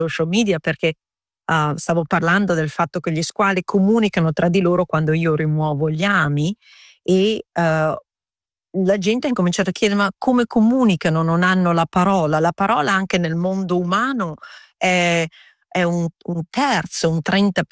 social media perché stavo parlando del fatto che gli squali comunicano tra di loro quando io rimuovo gli ami e la gente ha incominciato a chiedere: ma come comunicano? Non hanno la parola. La parola anche nel mondo umano è un terzo, un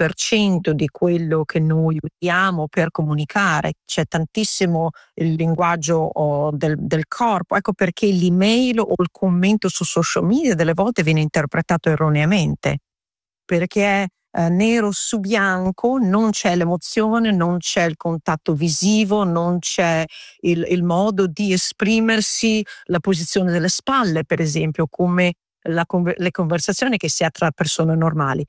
30% di quello che noi usiamo per comunicare. C'è tantissimo il linguaggio del corpo. Ecco perché l'email o il commento su social media delle volte viene interpretato erroneamente, perché nero su bianco non c'è l'emozione, non c'è il contatto visivo, non c'è il modo di esprimersi, la posizione delle spalle, per esempio, come le conversazioni che si ha tra persone normali.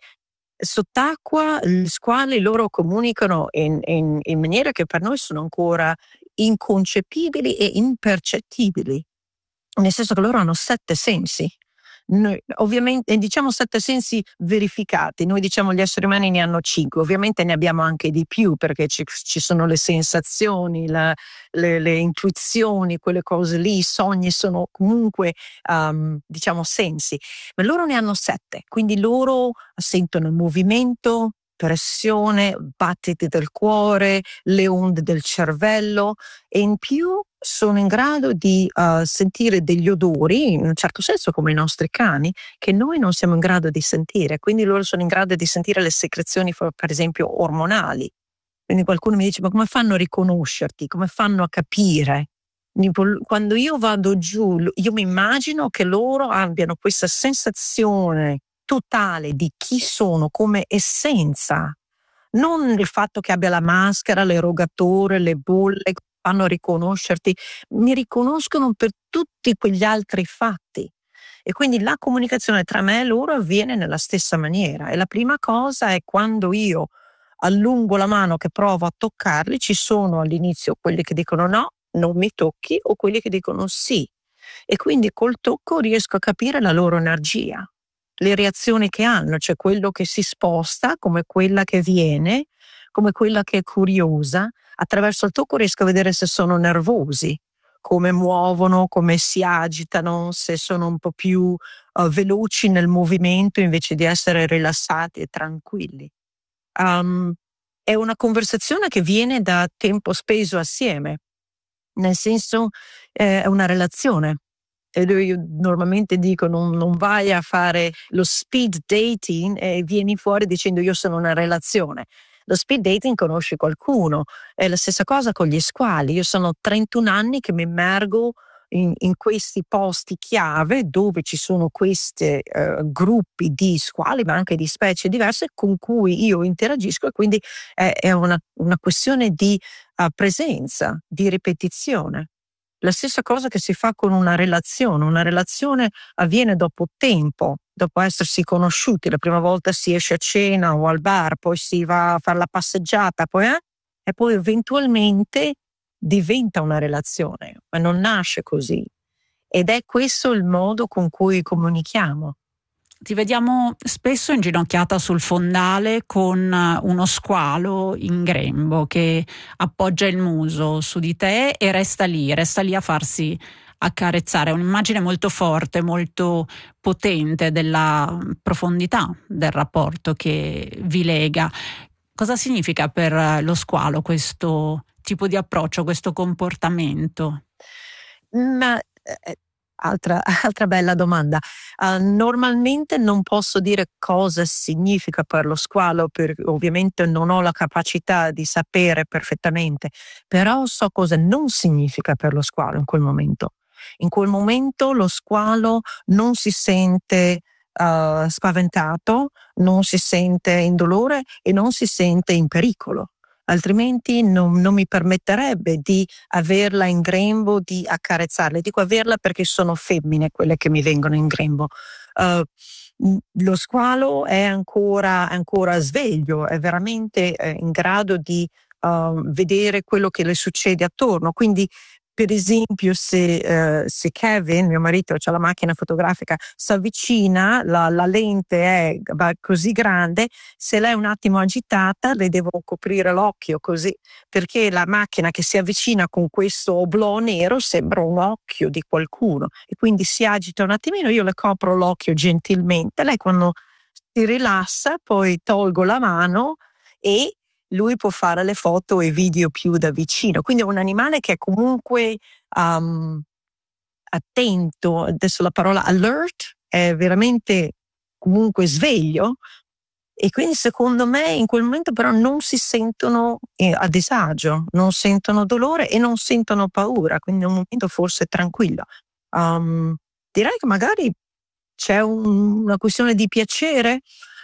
Sott'acqua, gli squali loro comunicano in maniere che per noi sono ancora inconcepibili e impercettibili, nel senso che loro hanno 7 sensi. Noi, ovviamente, diciamo 7 sensi verificati, noi diciamo gli esseri umani ne hanno 5, ovviamente ne abbiamo anche di più perché ci sono le sensazioni, le intuizioni, quelle cose lì, i sogni sono comunque diciamo sensi, ma loro ne hanno 7, quindi loro sentono il movimento, pressione, battiti del cuore, le onde del cervello e in più sono in grado di sentire degli odori, in un certo senso come i nostri cani, che noi non siamo in grado di sentire. Quindi loro sono in grado di sentire le secrezioni, per esempio, ormonali. Quindi qualcuno mi dice: ma come fanno a riconoscerti? Come fanno a capire? Quando io vado giù, io mi immagino che loro abbiano questa sensazione totale di chi sono come essenza, non il fatto che abbia la maschera, l'erogatore, le bolle, fanno riconoscerti, mi riconoscono per tutti quegli altri fatti. E quindi la comunicazione tra me e loro avviene nella stessa maniera. E la prima cosa è quando io allungo la mano che provo a toccarli, ci sono all'inizio quelli che dicono no, non mi tocchi, o quelli che dicono sì. E quindi col tocco riesco a capire la loro energia, le reazioni che hanno, cioè quello che si sposta, come quella che viene, come quella che è curiosa. Attraverso il tocco riesco a vedere se sono nervosi, come muovono, come si agitano, se sono un po' più veloci nel movimento invece di essere rilassati e tranquilli. Um, è una conversazione che viene da tempo speso assieme, nel senso è una relazione. E io normalmente dico non vai a fare lo speed dating e vieni fuori dicendo io sono una relazione. Lo speed dating conosci qualcuno, è la stessa cosa con gli squali. Io sono 31 anni che mi immergo in questi posti chiave dove ci sono questi gruppi di squali ma anche di specie diverse con cui io interagisco e quindi è una questione di presenza, di ripetizione. La stessa cosa che si fa con una relazione avviene dopo tempo, dopo essersi conosciuti. La prima volta si esce a cena o al bar, poi si va a fare la passeggiata, e poi eventualmente diventa una relazione, ma non nasce così. Ed è questo il modo con cui comunichiamo. Ti vediamo spesso inginocchiata sul fondale con uno squalo in grembo che appoggia il muso su di te e resta lì a farsi accarezzare. È un'immagine molto forte, molto potente della profondità del rapporto che vi lega. Cosa significa per lo squalo questo tipo di approccio, questo comportamento? Ma altra bella domanda. Normalmente non posso dire cosa significa per lo squalo, perché ovviamente non ho la capacità di sapere perfettamente, però so cosa non significa per lo squalo in quel momento. In quel momento lo squalo non si sente spaventato, non si sente in dolore e non si sente in pericolo. Altrimenti non mi permetterebbe di averla in grembo, di accarezzarla. Dico averla perché sono femmine quelle che mi vengono in grembo. Lo squalo è ancora sveglio, è veramente in grado di vedere quello che le succede attorno. Quindi, per esempio, se Kevin, mio marito, c'ha la macchina fotografica, si avvicina, la lente è così grande, se lei è un attimo agitata le devo coprire l'occhio così, perché la macchina che si avvicina con questo oblò nero sembra un occhio di qualcuno e quindi si agita un attimino, io le copro l'occhio gentilmente, lei quando si rilassa, poi tolgo la mano e lui può fare le foto e video più da vicino. Quindi è un animale che è comunque attento. Adesso la parola alert è veramente comunque sveglio, e quindi secondo me in quel momento però non si sentono a disagio, non sentono dolore e non sentono paura, quindi è un momento forse tranquillo. Direi che magari c'è una questione di piacere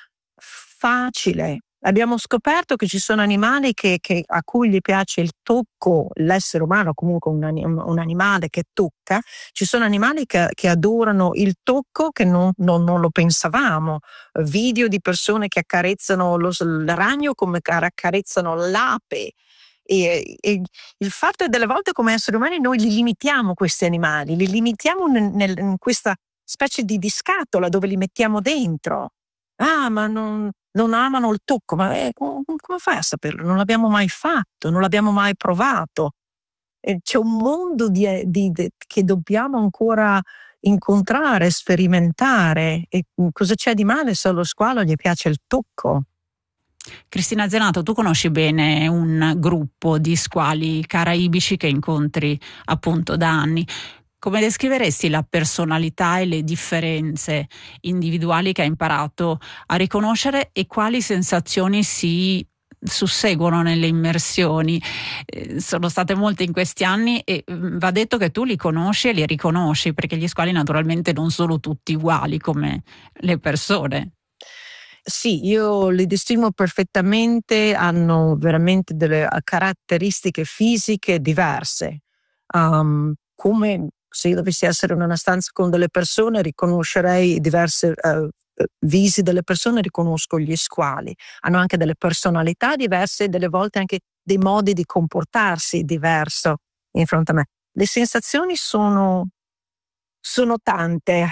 facile. Abbiamo scoperto che ci sono animali a cui gli piace il tocco, l'essere umano, comunque un animale che tocca. Ci sono animali che adorano il tocco, che non lo pensavamo. Video di persone che accarezzano il ragno come accarezzano l'ape. E il fatto è delle volte come esseri umani noi li limitiamo questi animali, li limitiamo in questa specie di scatola dove li mettiamo dentro. Ah, ma non amano il tocco, ma come fai a saperlo? Non l'abbiamo mai fatto, non l'abbiamo mai provato. C'è un mondo che dobbiamo ancora incontrare, sperimentare. E cosa c'è di male se allo squalo gli piace il tocco? Cristina Zenato, tu conosci bene un gruppo di squali caraibici che incontri appunto da anni. Come descriveresti la personalità e le differenze individuali che hai imparato a riconoscere e quali sensazioni si susseguono nelle immersioni? Sono state molte in questi anni e va detto che tu li conosci e li riconosci, perché gli squali naturalmente non sono tutti uguali come le persone. Sì, io li distingo perfettamente, hanno veramente delle caratteristiche fisiche diverse. Come se io dovessi essere in una stanza con delle persone, riconoscerei diversi visi delle persone, riconosco gli squali. Hanno anche delle personalità diverse e delle volte anche dei modi di comportarsi diverso in fronte a me. Le sensazioni sono tante.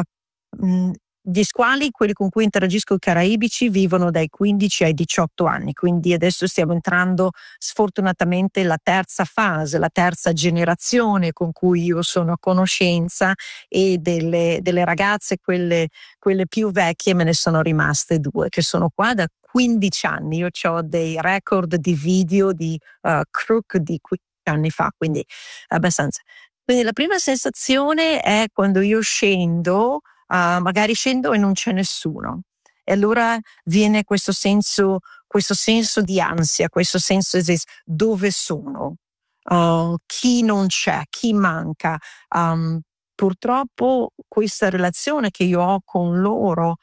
Gli squali, quelli con cui interagisco i caraibici, vivono dai 15 ai 18 anni, quindi adesso stiamo entrando sfortunatamente la terza fase, la terza generazione con cui io sono a conoscenza, e delle ragazze, quelle più vecchie, me ne sono rimaste 2 che sono qua da 15 anni. Io ho dei record di video di crook di 15 anni fa, quindi abbastanza. Quindi la prima sensazione è quando io scendo, magari scendo e non c'è nessuno. E allora viene questo senso di ansia, questo senso di dove sono, chi non c'è, chi manca. Purtroppo questa relazione che io ho con loro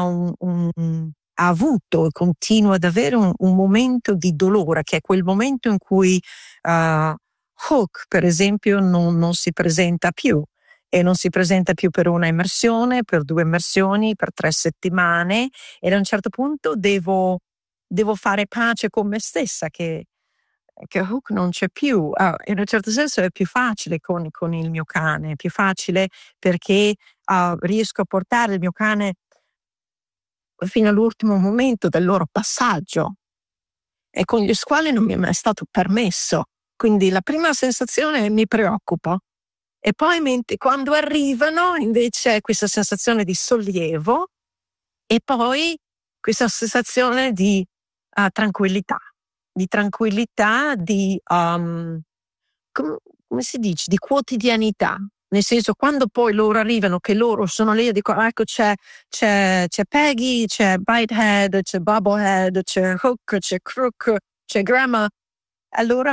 ha avuto e continua ad avere un momento di dolore, che è quel momento in cui Hook, per esempio, non si presenta più. E non si presenta più per una immersione, per 2 immersioni, per 3 settimane, e a un certo punto devo fare pace con me stessa che Hook non c'è più. In un certo senso è più facile con il mio cane, è più facile perché riesco a portare il mio cane fino all'ultimo momento del loro passaggio, e con gli squali non mi è mai stato permesso. Quindi la prima sensazione è: mi preoccupo. E poi quando arrivano invece è questa sensazione di sollievo, e poi questa sensazione di tranquillità, come si dice, di quotidianità. Nel senso, quando poi loro arrivano, che loro sono lì e dicono: ecco, c'è Peggy, c'è Bitehead, c'è Bobblehead, c'è Hook, c'è Crook, c'è Grandma, allora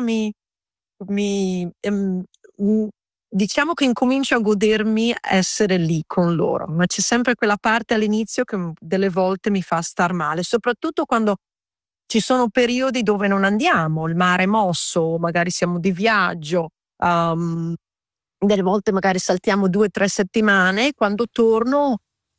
diciamo che incomincio a godermi essere lì con loro, ma c'è sempre quella parte all'inizio che delle volte mi fa star male, soprattutto quando ci sono periodi dove non andiamo, il mare è mosso, magari siamo di viaggio, delle volte magari saltiamo 2-3 settimane, e quando torno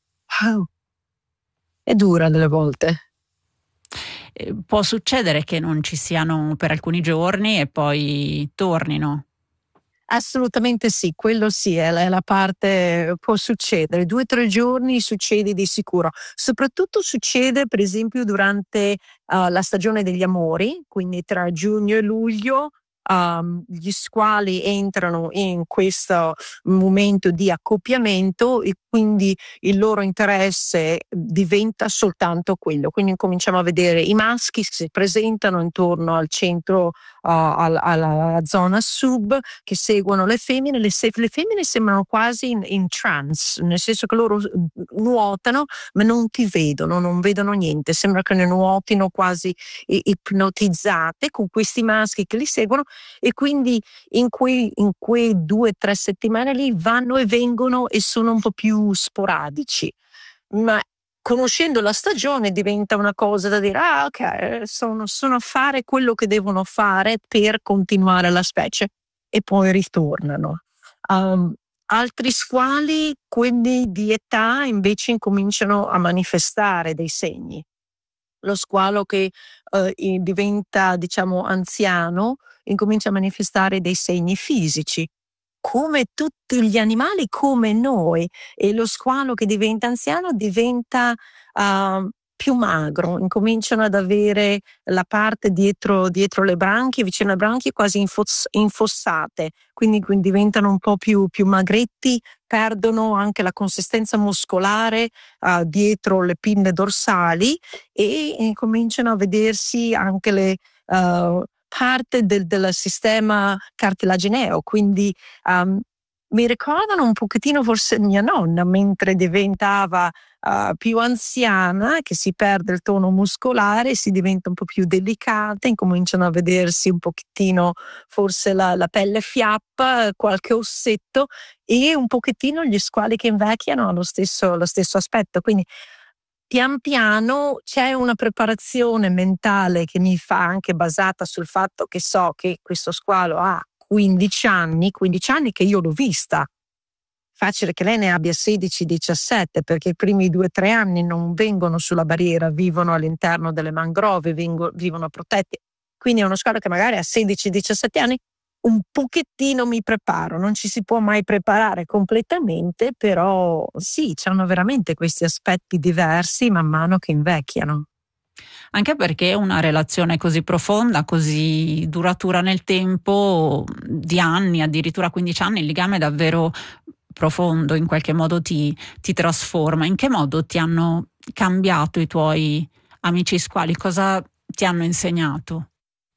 è dura delle volte. Può succedere che non ci siano per alcuni giorni e poi tornino? Assolutamente sì, quello sì, è la parte, può succedere, 2-3 giorni succede di sicuro. Soprattutto succede per esempio durante la stagione degli amori, quindi tra giugno e luglio, gli squali entrano in questo momento di accoppiamento e quindi il loro interesse diventa soltanto quello. Quindi cominciamo a vedere i maschi che si presentano intorno al centro, alla zona sub, che seguono le femmine. Le femmine sembrano quasi in trance, nel senso che loro nuotano ma non ti vedono, non vedono niente, sembra che ne nuotino quasi ipnotizzate con questi maschi che li seguono, e quindi in quei 2 o 3 settimane lì vanno e vengono e sono un po' più sporadici, ma conoscendo la stagione diventa una cosa da dire: ah, ok, sono a fare quello che devono fare per continuare la specie, e poi ritornano. Altri squali, quelli di età, invece incominciano a manifestare dei segni. Lo squalo che diventa, diciamo, anziano, incomincia a manifestare dei segni fisici, come tutti gli animali, come noi. E lo squalo che diventa anziano diventa più magro, incominciano ad avere la parte dietro le branchie, vicino alle branchie, quasi infossate, quindi diventano un po' più magretti, perdono anche la consistenza muscolare dietro le pinne dorsali, e cominciano a vedersi anche le parte del sistema cartilagineo, quindi mi ricordano un pochettino forse mia nonna mentre diventava più anziana, che si perde il tono muscolare, si diventa un po' più delicata, incominciano a vedersi un pochettino forse la pelle fiappa, qualche ossetto, e un pochettino gli squali che invecchiano hanno lo stesso aspetto. Quindi pian piano c'è una preparazione mentale che mi fa, anche basata sul fatto che so che questo squalo ha 15 anni che io l'ho vista. Facile che lei ne abbia 16-17, perché i primi 2-3 anni non vengono sulla barriera, vivono all'interno delle mangrove, vivono protetti. Quindi è uno squalo che magari a 16-17 anni un pochettino mi preparo. Non ci si può mai preparare completamente, però sì, c'hanno veramente questi aspetti diversi man mano che invecchiano. Anche perché una relazione così profonda, così duratura nel tempo, di anni, addirittura 15 anni, il legame è davvero profondo, in qualche modo ti trasforma. In che modo ti hanno cambiato i tuoi amici squali? Cosa ti hanno insegnato?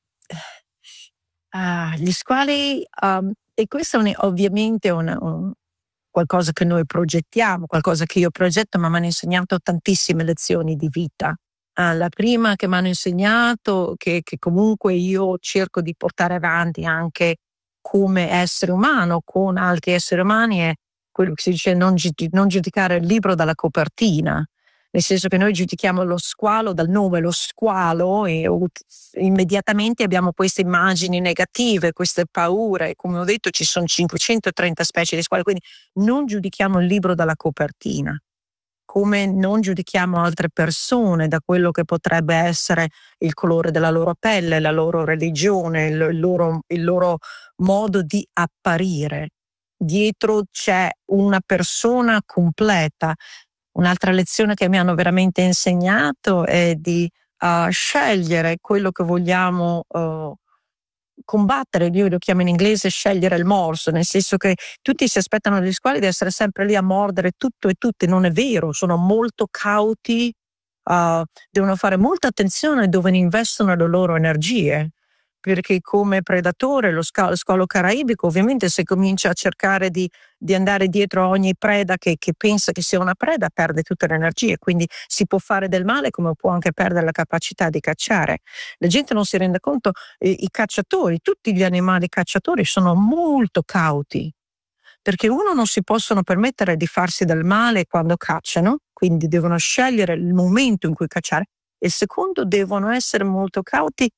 Gli squali, e questo ovviamente qualcosa che noi progettiamo, qualcosa che io progetto, ma m'hanno insegnato tantissime lezioni di vita. La prima che m'hanno insegnato, che comunque io cerco di portare avanti anche come essere umano con altri esseri umani, è quello che si dice: non giudicare il libro dalla copertina. Nel senso che noi giudichiamo lo squalo dal nome, lo squalo, e immediatamente abbiamo queste immagini negative, queste paure. Come ho detto, ci sono 530 specie di squali, quindi non giudichiamo il libro dalla copertina, come non giudichiamo altre persone da quello che potrebbe essere il colore della loro pelle, la loro religione, il loro modo di apparire. Dietro c'è una persona completa. Un'altra lezione che mi hanno veramente insegnato è di scegliere quello che vogliamo combattere. Io lo chiamo in inglese scegliere il morso, nel senso che tutti si aspettano dagli squali di essere sempre lì a mordere tutto e tutti. Non è vero, sono molto cauti, devono fare molta attenzione dove investono le loro energie, perché come predatore lo squalo caraibico, ovviamente, se comincia a cercare di andare dietro a ogni preda che pensa che sia una preda, perde tutte le energie, quindi si può fare del male come può anche perdere la capacità di cacciare. La gente non si rende conto, i cacciatori, tutti gli animali cacciatori sono molto cauti, perché uno, non si possono permettere di farsi del male quando cacciano, quindi devono scegliere il momento in cui cacciare, e il secondo, devono essere molto cauti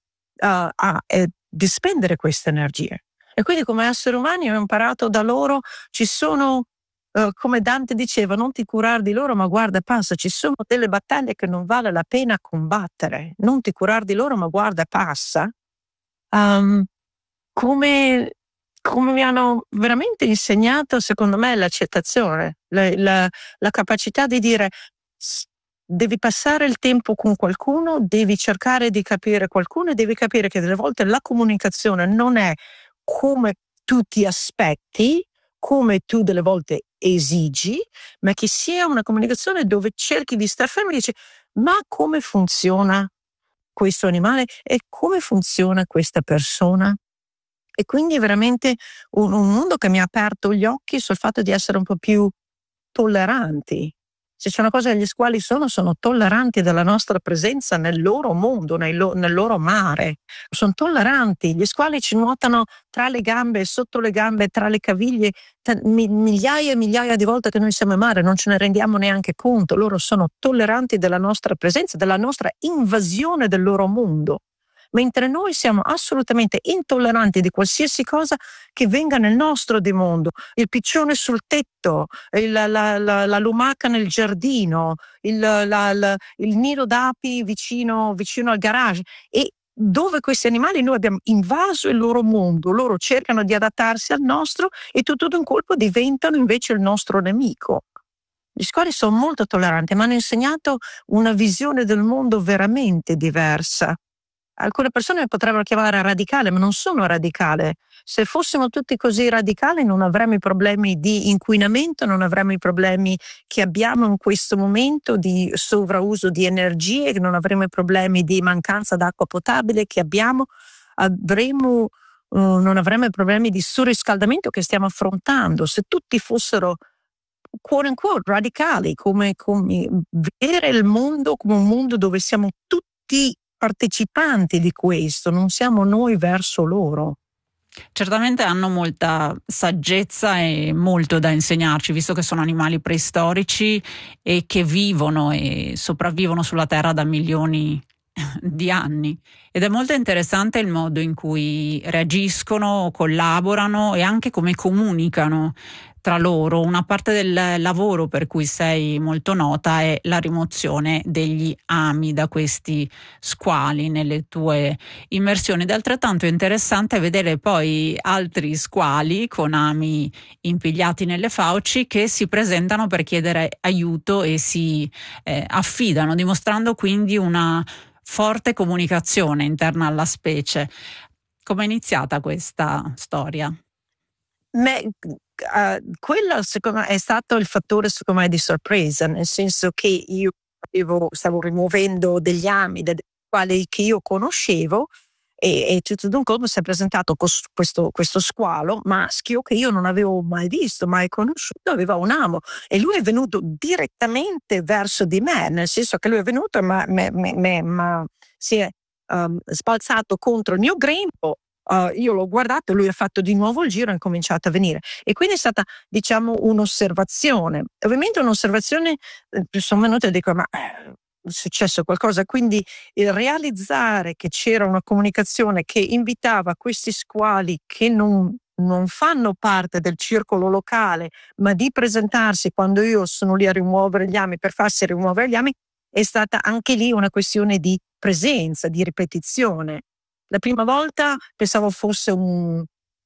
di spendere queste energie. E quindi come esseri umani ho imparato da loro, ci sono, come Dante diceva, non ti curar di loro ma guarda e passa. Ci sono delle battaglie che non vale la pena combattere, non ti curar di loro ma guarda e passa. Come mi hanno veramente insegnato, secondo me, l'accettazione, la capacità di dire devi passare il tempo con qualcuno, devi cercare di capire qualcuno e devi capire che delle volte la comunicazione non è come tu ti aspetti, come tu delle volte esigi, ma che sia una comunicazione dove cerchi di star fermo e dici: ma come funziona questo animale e come funziona questa persona? E quindi è veramente un mondo che mi ha aperto gli occhi sul fatto di essere un po' più tolleranti. Se c'è una cosa che gli squali sono tolleranti della nostra presenza nel loro mondo, nel loro mare. Sono tolleranti. Gli squali ci nuotano tra le gambe, sotto le gambe, tra le caviglie, migliaia e migliaia di volte che noi siamo in mare, non ce ne rendiamo neanche conto. Loro sono tolleranti della nostra presenza, della nostra invasione del loro mondo. Mentre noi siamo assolutamente intolleranti di qualsiasi cosa che venga nel nostro di mondo. Il piccione sul tetto, la lumaca nel giardino, il nido d'api vicino al garage. E dove questi animali noi abbiamo invaso il loro mondo, loro cercano di adattarsi al nostro e tutto d'un colpo diventano invece il nostro nemico. Gli squali sono molto tolleranti, mi hanno insegnato una visione del mondo veramente diversa. Alcune persone mi potrebbero chiamare radicale, ma non sono radicale. Se fossimo tutti così radicali non avremmo i problemi di inquinamento, non avremmo i problemi che abbiamo in questo momento di sovrauso di energie, non avremmo i problemi di mancanza d'acqua potabile che abbiamo, non avremmo i problemi di surriscaldamento che stiamo affrontando. Se tutti fossero quote unquote radicali, come vedere il mondo come un mondo dove siamo tutti partecipanti di questo, non siamo noi verso loro. Certamente hanno molta saggezza e molto da insegnarci, visto che sono animali preistorici e che vivono e sopravvivono sulla Terra da milioni di anni. Ed è molto interessante il modo in cui reagiscono, collaborano e anche come comunicano tra loro. Una parte del lavoro per cui sei molto nota è la rimozione degli ami da questi squali nelle tue immersioni. Ed altrettanto interessante vedere poi altri squali con ami impigliati nelle fauci che si presentano per chiedere aiuto e si affidano, dimostrando quindi una forte comunicazione interna alla specie. Come è iniziata questa storia? Quello secondo me è stato il fattore secondo me di sorpresa, nel senso che io stavo rimuovendo degli ami da quali che io conoscevo e tutto d'un colpo si è presentato questo squalo maschio che io non avevo mai visto, mai conosciuto, aveva un amo e lui è venuto direttamente verso di me, nel senso che lui è venuto e si è sbalzato contro il mio grembo. Io l'ho guardato, lui ha fatto di nuovo il giro e ha cominciato a venire. E quindi è stata, diciamo, un'osservazione. Ovviamente un'osservazione, sono venuta e dico, ma è successo qualcosa? Quindi il realizzare che c'era una comunicazione che invitava questi squali che non fanno parte del circolo locale, ma di presentarsi quando io sono lì a rimuovere gli ami per farsi rimuovere gli ami, è stata anche lì una questione di presenza, di ripetizione. La prima volta pensavo fosse un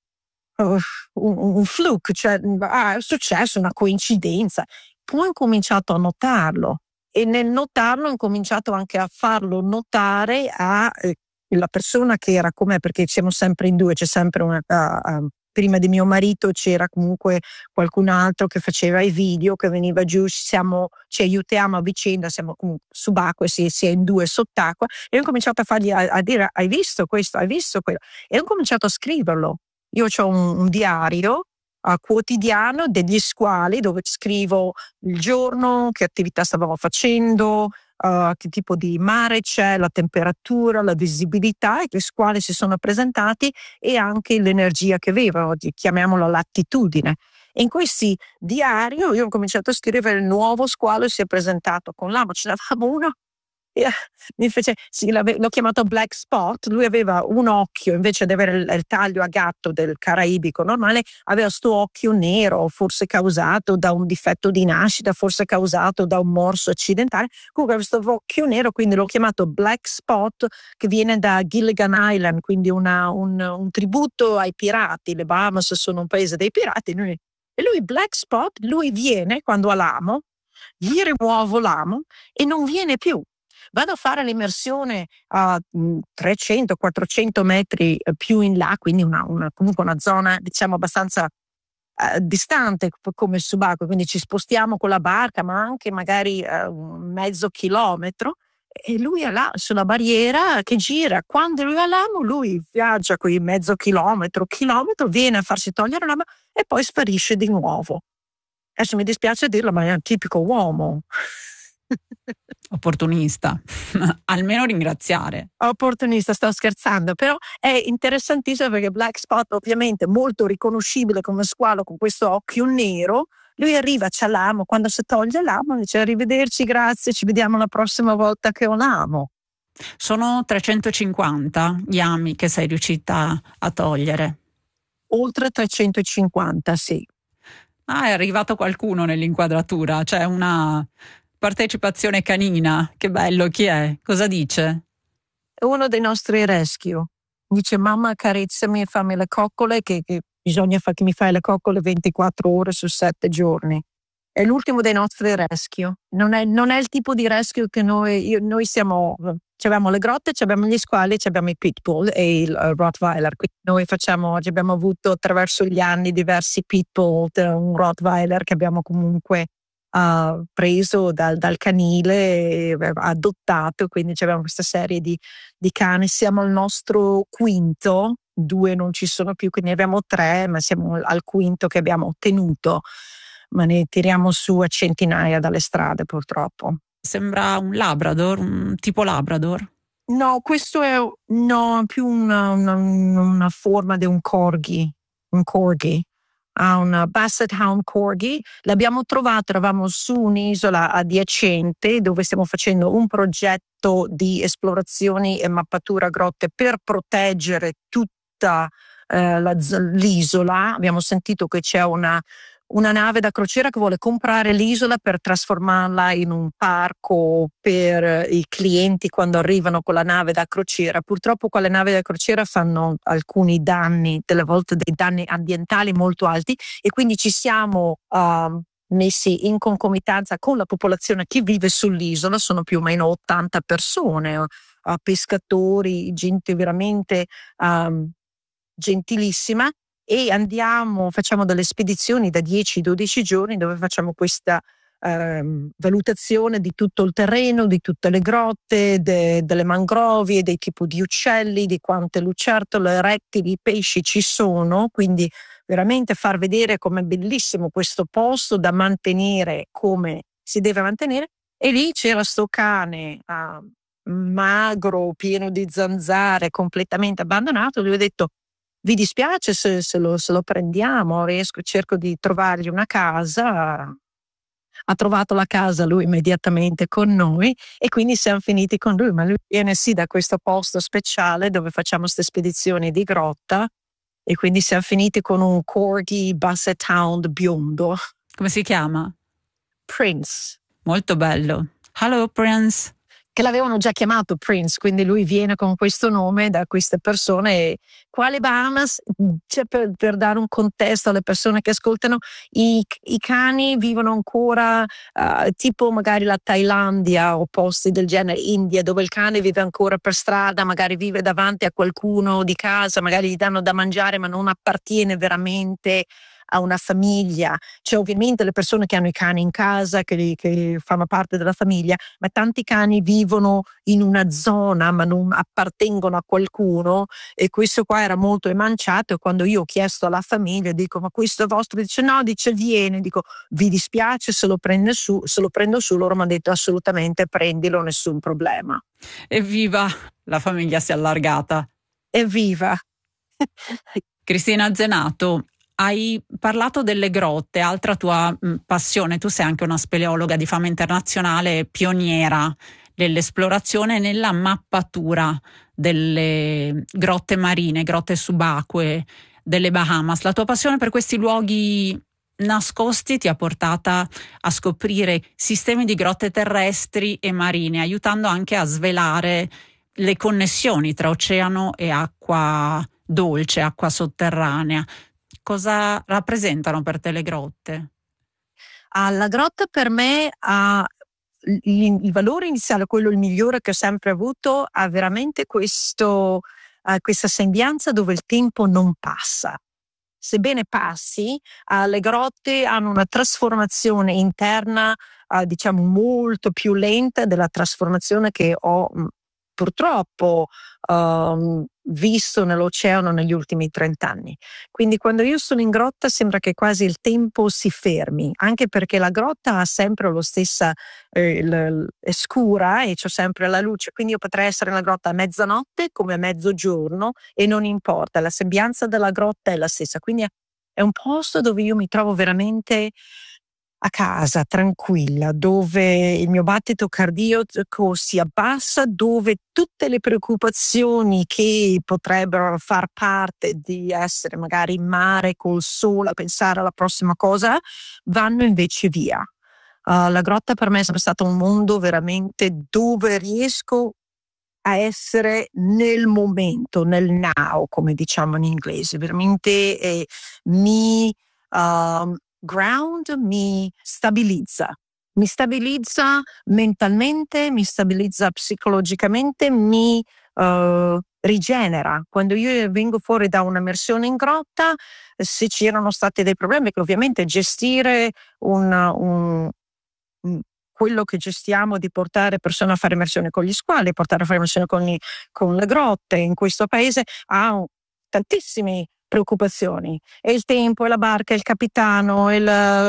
fluke, cioè è successo una coincidenza. Poi ho cominciato a notarlo e nel notarlo ho incominciato anche a farlo notare la persona che era con me, perché siamo sempre in due, c'è sempre una prima di mio marito c'era comunque qualcun altro che faceva i video, che veniva giù, ci aiutiamo a vicenda, siamo comunque subacquea, si è in due sott'acqua e ho cominciato a fargli a dire hai visto questo, hai visto quello e ho cominciato a scriverlo. Io ho un diario quotidiano degli squali dove scrivo il giorno, che attività stavamo facendo, che tipo di mare c'è, la temperatura, la visibilità e che squali si sono presentati e anche l'energia che avevano, chiamiamola l'attitudine. E in questi diari io ho cominciato a scrivere il nuovo squalo si è presentato con l'amo, ce n'avevamo uno. Mi fece, sì, l'ho chiamato Black Spot, lui aveva un occhio, invece di avere il taglio a gatto del caraibico normale, aveva sto occhio nero, forse causato da un difetto di nascita, forse causato da un morso accidentale, comunque aveva questo occhio nero, quindi l'ho chiamato Black Spot, che viene da Gilligan Island, quindi un tributo ai pirati. Le Bahamas sono un paese dei pirati, e lui Black Spot, lui viene quando ha l'amo gli rimuovo l'amo e non viene più. Vado a fare l'immersione a 300-400 metri più in là, quindi comunque una zona diciamo abbastanza distante come il subacqueo, quindi ci spostiamo con la barca, ma anche magari un mezzo chilometro, e lui è là sulla barriera che gira. Quando lui ha l'amo, lui viaggia quei mezzo chilometro, viene a farsi togliere l'amo e poi sparisce di nuovo. Adesso mi dispiace dirlo, ma è un tipico uomo. Opportunista, almeno ringraziare. Opportunista, sto scherzando, però è interessantissimo perché Black Spot ovviamente molto riconoscibile come squalo con questo occhio nero. Lui arriva, c'ha l'amo, quando si toglie l'amo dice arrivederci, grazie, ci vediamo la prossima volta che ho l'amo. Sono 350 gli ami che sei riuscita a togliere. Oltre 350, sì. È arrivato qualcuno nell'inquadratura, c'è una partecipazione canina. Che bello, chi è? Cosa dice? È uno dei nostri rescue. Dice mamma accarezzami e fammi le coccole che bisogna che mi fai le coccole 24 ore su 7 giorni. È l'ultimo dei nostri rescue. Non è il tipo di rescue che noi siamo. Abbiamo le grotte, abbiamo gli squali, abbiamo i pitbull e il Rottweiler. Quindi noi abbiamo avuto attraverso gli anni diversi pitbull, un Rottweiler che abbiamo comunque preso dal canile e adottato, quindi abbiamo questa serie di cani. Siamo al nostro quinto, 2 non ci sono più, quindi abbiamo 3, ma siamo al quinto che abbiamo ottenuto, ma ne tiriamo su a centinaia dalle strade purtroppo. Sembra un Labrador, un tipo Labrador. No, questo è più una forma di un corgi, ha una Basset Hound Corgi. L'abbiamo trovato, eravamo su un'isola adiacente dove stiamo facendo un progetto di esplorazioni e mappatura grotte per proteggere tutta l'isola. Abbiamo sentito che c'è una nave da crociera che vuole comprare l'isola per trasformarla in un parco per i clienti quando arrivano con la nave da crociera. Purtroppo quelle navi da crociera fanno alcuni danni, delle volte dei danni ambientali molto alti, e quindi ci siamo messi in concomitanza con la popolazione che vive sull'isola. Sono più o meno 80 persone, pescatori, gente veramente gentilissima, e facciamo delle spedizioni da 10-12 giorni dove facciamo questa valutazione di tutto il terreno, di tutte le grotte, delle mangrovie, dei tipi di uccelli, di quante lucertole, rettili, pesci ci sono, quindi veramente far vedere com'è bellissimo questo posto da mantenere come si deve mantenere. E lì c'era sto cane magro, pieno di zanzare, completamente abbandonato. Lui ha detto: vi dispiace se lo prendiamo? Cerco di trovargli una casa. Ha trovato la casa lui immediatamente con noi e quindi siamo finiti con lui, ma lui viene sì da questo posto speciale dove facciamo queste spedizioni di grotta, e quindi siamo finiti con un Corgi Basset Hound biondo. Come si chiama? Prince. Molto bello. Hello Prince. Che l'avevano già chiamato Prince, quindi lui viene con questo nome da queste persone. Quale Bahamas? Cioè, per dare un contesto alle persone che ascoltano, i cani vivono ancora tipo magari la Thailandia o posti del genere, India, dove il cane vive ancora per strada, magari vive davanti a qualcuno di casa, magari gli danno da mangiare ma non appartiene veramente a una famiglia. C'è ovviamente le persone che hanno i cani in casa, che fanno parte della famiglia, ma tanti cani vivono in una zona ma non appartengono a qualcuno, e questo qua era molto emanciato. E quando io ho chiesto alla famiglia, dico: ma questo è vostro? Dice no, dice viene. Dico: vi dispiace se lo prendo su? Loro mi hanno detto assolutamente prendilo, nessun problema. Evviva, la famiglia si è allargata. Evviva. Cristina Zenato, hai parlato delle grotte, altra tua passione. Tu sei anche una speleologa di fama internazionale, pioniera nell'esplorazione e nella mappatura delle grotte marine, grotte subacquee delle Bahamas. La tua passione per questi luoghi nascosti ti ha portata a scoprire sistemi di grotte terrestri e marine, aiutando anche a svelare le connessioni tra oceano e acqua dolce, acqua sotterranea. Cosa rappresentano per te le grotte? La grotta per me ha il valore iniziale, quello il migliore che ho sempre avuto, ha veramente questa sembianza dove il tempo non passa. Sebbene passi, le grotte hanno una trasformazione interna, diciamo, molto più lenta della trasformazione che ho purtroppo visto nell'oceano negli ultimi 30 anni. Quindi quando io sono in grotta sembra che quasi il tempo si fermi, anche perché la grotta ha sempre lo stessa, è scura e c'è sempre la luce, quindi io potrei essere nella grotta a mezzanotte come a mezzogiorno e non importa, la sembianza della grotta è la stessa, quindi è un posto dove io mi trovo veramente a casa, tranquilla, dove il mio battito cardiaco si abbassa, dove tutte le preoccupazioni che potrebbero far parte di essere magari in mare col sole a pensare alla prossima cosa vanno invece via. La grotta per me è sempre stato un mondo veramente dove riesco a essere nel momento, nel now, come diciamo in inglese, veramente mi ground, mi stabilizza mentalmente, mi stabilizza psicologicamente, mi rigenera. Quando io vengo fuori da un'immersione in grotta, se c'erano stati dei problemi, che ovviamente gestire quello che gestiamo di portare persone a fare immersione con gli squali, portare a fare immersione con le grotte in questo paese ha tantissime preoccupazioni. E il tempo, e la barca, e il capitano, e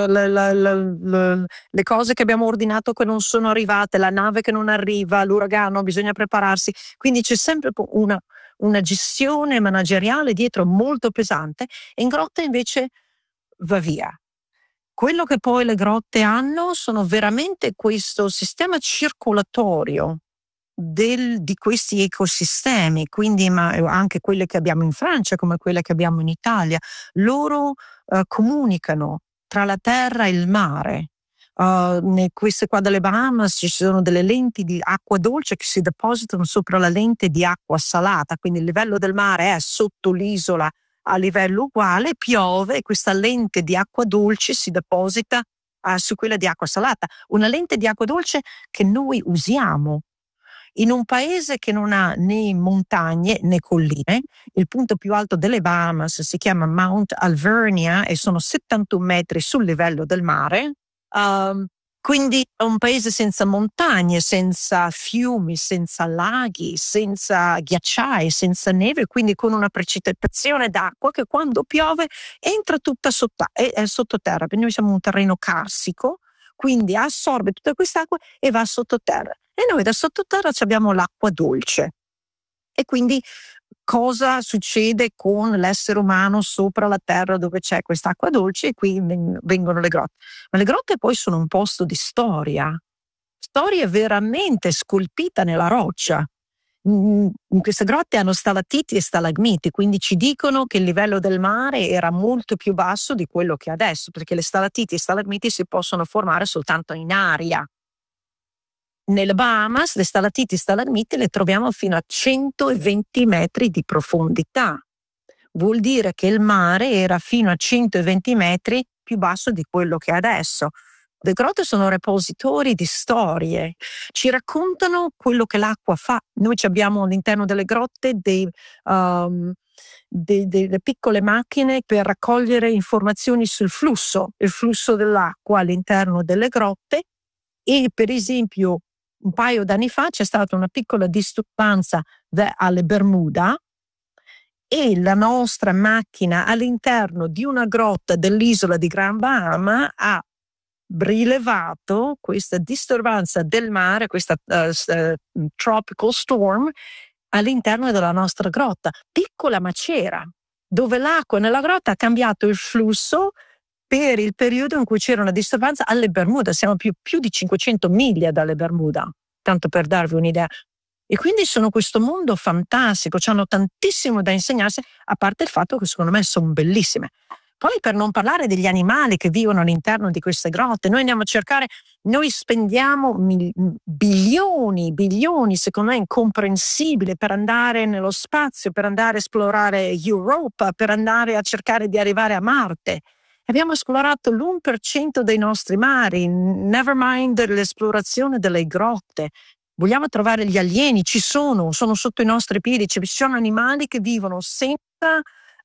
le cose che abbiamo ordinato che non sono arrivate, la nave che non arriva, l'uragano, bisogna prepararsi. Quindi c'è sempre una gestione manageriale dietro molto pesante, e in grotta invece va via. Quello che poi le grotte hanno sono veramente questo sistema circolatorio di questi ecosistemi, quindi anche quelle che abbiamo in Francia come quelle che abbiamo in Italia. Loro comunicano tra la terra e il mare. Queste qua delle Bahamas ci sono delle lenti di acqua dolce che si depositano sopra la lente di acqua salata, quindi il livello del mare è sotto l'isola a livello uguale, piove e questa lente di acqua dolce si deposita su quella di acqua salata. Una lente di acqua dolce che noi usiamo in un paese che non ha né montagne né colline. Il punto più alto delle Bahamas si chiama Mount Alvernia e sono 71 metri sul livello del mare. Quindi è un paese senza montagne, senza fiumi, senza laghi, senza ghiacciai, senza neve, quindi con una precipitazione d'acqua che quando piove entra tutta sottoterra. Quindi noi siamo un terreno carsico, quindi assorbe tutta quest'acqua e va sottoterra. E noi da sottoterra abbiamo l'acqua dolce. E quindi cosa succede con l'essere umano sopra la terra dove c'è quest'acqua dolce? E qui vengono le grotte. Ma le grotte poi sono un posto di storia veramente scolpita nella roccia. In queste grotte hanno stalattiti e stalagmiti, quindi ci dicono che il livello del mare era molto più basso di quello che è adesso, perché le stalattiti e stalagmiti si possono formare soltanto in aria. Nelle Bahamas le stalattiti e stalagmiti le troviamo fino a 120 metri di profondità. Vuol dire che il mare era fino a 120 metri più basso di quello che è adesso. Le grotte sono repositori di storie, ci raccontano quello che l'acqua fa. Noi abbiamo all'interno delle grotte delle piccole macchine per raccogliere informazioni sul flusso, il flusso dell'acqua all'interno delle grotte. E per esempio un paio d'anni fa c'è stata una piccola disturbanza alle Bermuda e la nostra macchina all'interno di una grotta dell'isola di Gran Bahama ha rilevato questa disturbanza del mare, questa tropical storm all'interno della nostra grotta, piccola ma c'era, dove l'acqua nella grotta ha cambiato il flusso per il periodo in cui c'era una disturbanza alle Bermuda. Siamo più di 500 miglia dalle Bermuda, tanto per darvi un'idea. E quindi sono questo mondo fantastico, hanno tantissimo da insegnarsi, a parte il fatto che secondo me sono bellissime. Poi per non parlare degli animali che vivono all'interno di queste grotte, noi andiamo a cercare, noi spendiamo bilioni, secondo me incomprensibile, per andare nello spazio, per andare a esplorare Europa, per andare a cercare di arrivare a Marte. Abbiamo esplorato l'1% dei nostri mari, never mind l'esplorazione delle grotte. Vogliamo trovare gli alieni, sono sotto i nostri piedi, ci sono animali che vivono senza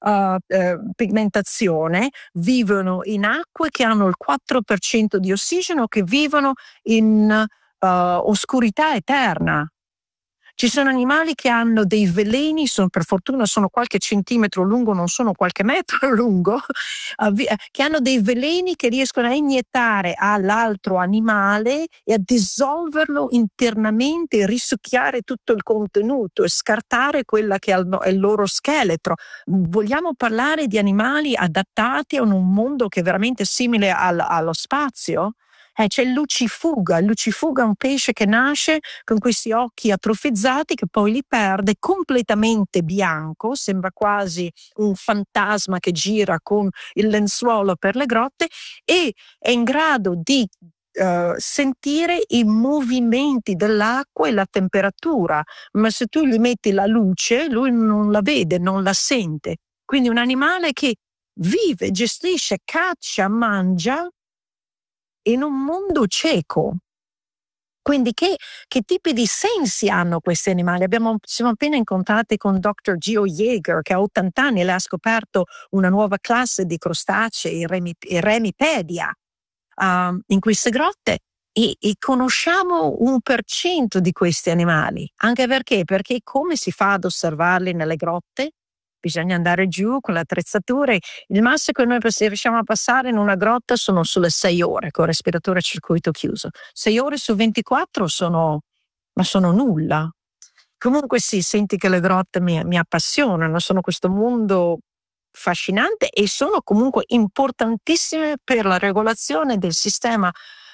pigmentazione, vivono in acque che hanno il 4% di ossigeno, che vivono in oscurità eterna. Ci sono animali che hanno dei veleni, per fortuna sono qualche centimetro lungo, non sono qualche metro lungo, che hanno dei veleni che riescono a iniettare all'altro animale e a dissolverlo internamente, risucchiare tutto il contenuto e scartare quella che è il loro scheletro. Vogliamo parlare di animali adattati a un mondo che è veramente simile allo spazio? C'è il lucifuga è un pesce che nasce con questi occhi atrofizzati, che poi li perde, completamente bianco, sembra quasi un fantasma che gira con il lenzuolo per le grotte, e è in grado di sentire i movimenti dell'acqua e la temperatura, ma se tu gli metti la luce lui non la vede, non la sente. Quindi un animale che vive, gestisce, caccia, mangia in un mondo cieco. Quindi che tipi di sensi hanno questi animali? Siamo appena incontrati con Dr. Geo Jaeger, che ha 80 anni, e ha scoperto una nuova classe di crostacei, i Remipedia, in queste grotte, e conosciamo 1% di questi animali. Anche perché come si fa ad osservarli nelle grotte? Bisogna andare giù con le attrezzature. Il massimo che noi riusciamo a passare in una grotta sono sulle 6 ore con il respiratore a circuito chiuso. 6 ore su 24 sono nulla. Comunque sì, senti che le grotte mi appassionano, sono questo mondo fascinante e sono comunque importantissime per la regolazione del sistema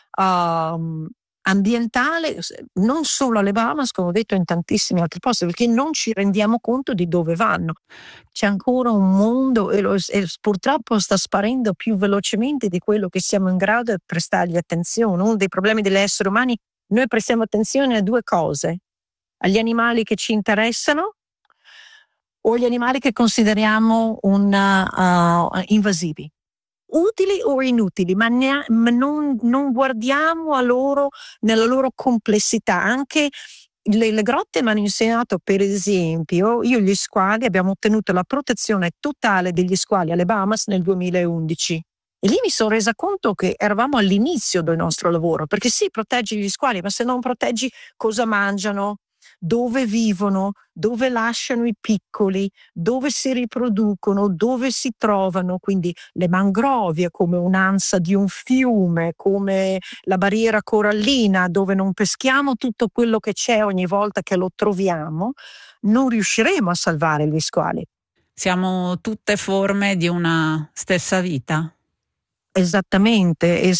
ambientale, non solo alle Bahamas, come ho detto, in tantissimi altri posti, perché non ci rendiamo conto di dove vanno. C'è ancora un mondo e purtroppo sta sparendo più velocemente di quello che siamo in grado di prestargli attenzione. Uno dei problemi degli esseri umani, noi prestiamo attenzione a 2 cose: agli animali che ci interessano o gli animali che consideriamo invasivi, utili o inutili, ma non guardiamo a loro nella loro complessità. Anche le grotte mi hanno insegnato, per esempio, gli squali, abbiamo ottenuto la protezione totale degli squali alle Bahamas nel 2011. E lì mi sono resa conto che eravamo all'inizio del nostro lavoro, perché sì, proteggi gli squali, ma se non proteggi cosa mangiano, dove vivono, dove lasciano i piccoli, dove si riproducono, dove si trovano, quindi le mangrovie come un'ansa di un fiume, come la barriera corallina dove non peschiamo tutto quello che c'è ogni volta che lo troviamo, non riusciremo a salvare gli squali. Siamo tutte forme di una stessa vita. Esattamente, e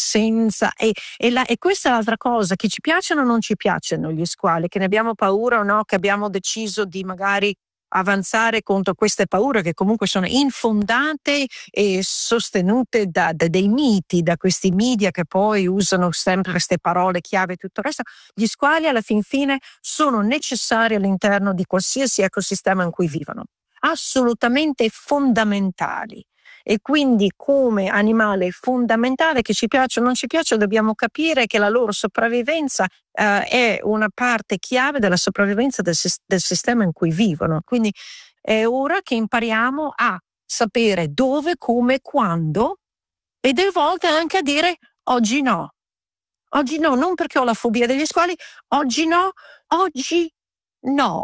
questa è l'altra cosa, che ci piacciono o non ci piacciono gli squali, che ne abbiamo paura o no, che abbiamo deciso di magari avanzare contro queste paure che comunque sono infondate e sostenute da dei miti, da questi media che poi usano sempre queste parole chiave e tutto il resto. Gli squali alla fin fine sono necessari all'interno di qualsiasi ecosistema in cui vivono, assolutamente fondamentali. E quindi come animale fondamentale, che ci piace o non ci piace, dobbiamo capire che la loro sopravvivenza è una parte chiave della sopravvivenza del sistema in cui vivono. Quindi è ora che impariamo a sapere dove, come, quando, e delle volte anche a dire oggi no. Oggi no, non perché ho la fobia degli squali, oggi no, oggi no.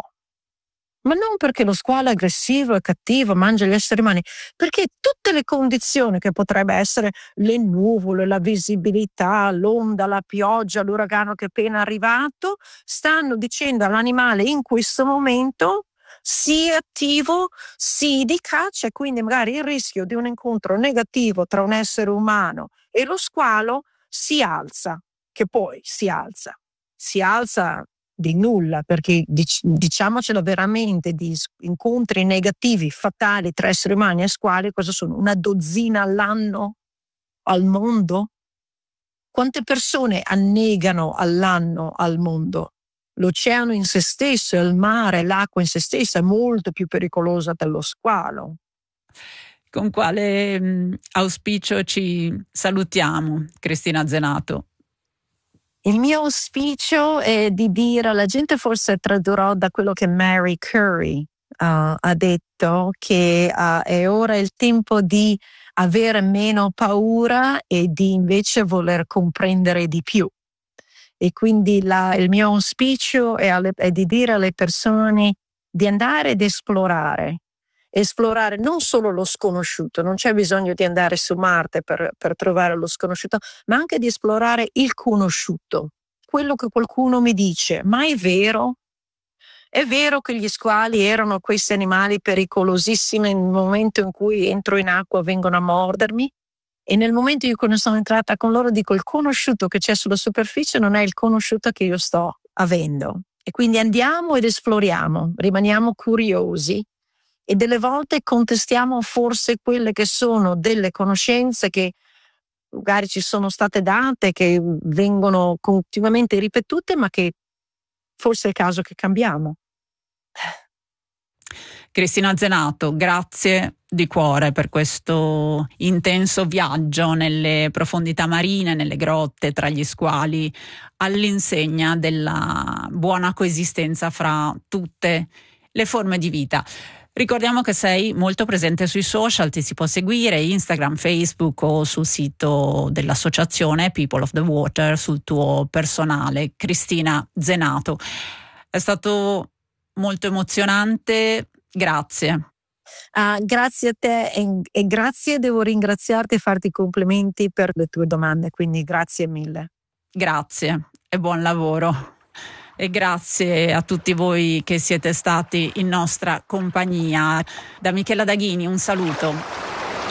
Ma non perché lo squalo è aggressivo, è cattivo, mangia gli esseri umani, perché tutte le condizioni che potrebbe essere, le nuvole, la visibilità, l'onda, la pioggia, l'uragano che è appena arrivato, stanno dicendo all'animale in questo momento sii attivo, sii di caccia, e quindi magari il rischio di un incontro negativo tra un essere umano e lo squalo si alza, che poi si alza di nulla, perché diciamocelo veramente, di incontri negativi fatali tra esseri umani e squali, cosa sono? Una dozzina all'anno al mondo? Quante persone annegano all'anno al mondo? L'oceano in se stesso, il mare, l'acqua in se stessa è molto più pericolosa dello squalo. Con quale auspicio ci salutiamo, Cristina Zenato? Il mio auspicio è di dire alla gente, forse tradurrò da quello che Mary Curry ha detto, che è ora il tempo di avere meno paura e di invece voler comprendere di più. E quindi il mio auspicio è di dire alle persone di andare ed esplorare non solo lo sconosciuto, non c'è bisogno di andare su Marte per trovare lo sconosciuto, ma anche di esplorare il conosciuto, quello che qualcuno mi dice, ma è vero? È vero che gli squali erano questi animali pericolosissimi nel momento in cui entro in acqua vengono a mordermi? E nel momento in cui sono entrata con loro dico il conosciuto che c'è sulla superficie non è il conosciuto che io sto avendo. E quindi andiamo ed esploriamo, rimaniamo curiosi e delle volte contestiamo forse quelle che sono delle conoscenze che magari ci sono state date, che vengono continuamente ripetute, ma che forse è il caso che cambiamo. Cristina Zenato, grazie di cuore per questo intenso viaggio nelle profondità marine, nelle grotte, tra gli squali, all'insegna della buona coesistenza fra tutte le forme di vita. Ricordiamo che sei molto presente sui social, ti si può seguire Instagram, Facebook o sul sito dell'associazione People of the Water, sul tuo personale, Cristina Zenato. È stato molto emozionante, grazie. Grazie a te e grazie, devo ringraziarti e farti i complimenti per le tue domande, quindi grazie mille. Grazie e buon lavoro. E grazie a tutti voi che siete stati in nostra compagnia. Da Michela Daghini un saluto.